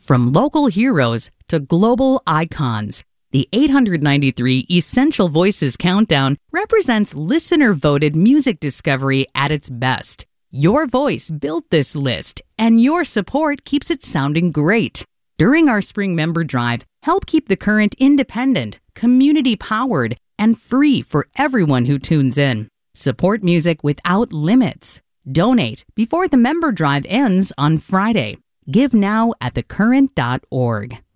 From local heroes to global icons, the 893 Essential Voices Countdown represents listener-voted music discovery at its best. Your voice built this list, and your support keeps it sounding great. During our spring member drive, help keep the current independent, community-powered, and free for everyone who tunes in. Support music without limits. Donate before the member drive ends on Friday. Give now at thecurrent.org.